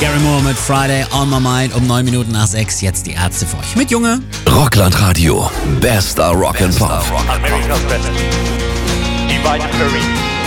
Gary Moore mit Friday on my mind um 9 Minuten nach 6. Jetzt die Ärzte für euch. Mit Junge. Rockland Radio. Bester Rock and Pop. America's best. Divine Curry.